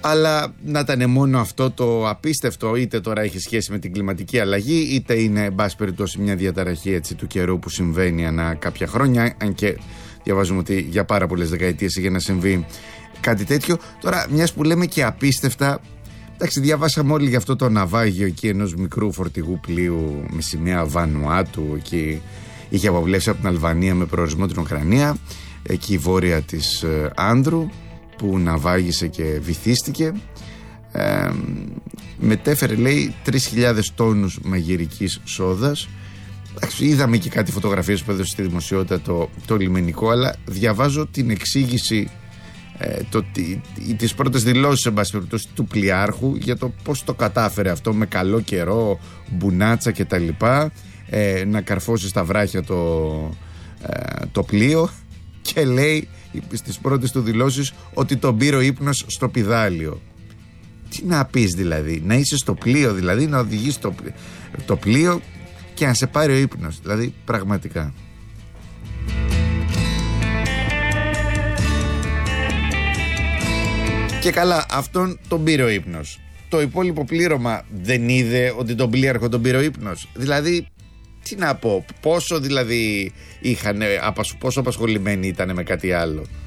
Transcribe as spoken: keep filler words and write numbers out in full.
Αλλά να ήταν μόνο αυτό το απίστευτο, είτε τώρα έχει σχέση με την κλιματική αλλαγή, είτε είναι, εν πάση περιπτώσει, μια διαταραχή έτσι, του καιρού που συμβαίνει ανά κάποια χρόνια. Αν και διαβάζουμε ότι για πάρα πολλές δεκαετίες είχε να συμβεί κάτι τέτοιο. Τώρα, μιας που λέμε και απίστευτα, εντάξει, διαβάσαμε όλοι για αυτό το ναυάγιο εκεί ενός μικρού φορτηγού πλοίου με σημαία Βανουάτου. Εκεί είχε αποβλέψει από την Αλβανία με προορισμό την Ουκρανία, εκεί βόρεια της ε, Άνδρου, που ναυάγησε και βυθίστηκε. Ε, μετέφερε, λέει, τρεις χιλιάδες τόνους μαγειρικής σόδας. Είδαμε και κάτι φωτογραφίες που έδωσε στη δημοσιότητα το, το λιμενικό, αλλά διαβάζω την εξήγηση, ε, το, τι, τις πρώτες δηλώσεις, εν πάση περιπτώσει, του πλοιάρχου για το πώς το κατάφερε αυτό με καλό καιρό, μπουνάτσα και τα λοιπά, ε, να καρφώσει στα βράχια το, ε, το πλοίο, και λέει στις πρώτες του δηλώσεις ότι τον πήρε ο ύπνος στο πηδάλιο. Τι να πεις δηλαδή, να είσαι στο πλοίο, δηλαδή να οδηγείς το, το πλοίο και να σε πάρει ο ύπνος, δηλαδή πραγματικά. Και καλά, αυτόν τον πήρε ο ύπνος. Το υπόλοιπο πλήρωμα δεν είδε ότι τον πλοίαρχο τον πήρε ο ύπνος? Δηλαδή, τι να πω, πόσο δηλαδή είχαν, πόσο απασχολημένοι ήταν με κάτι άλλο?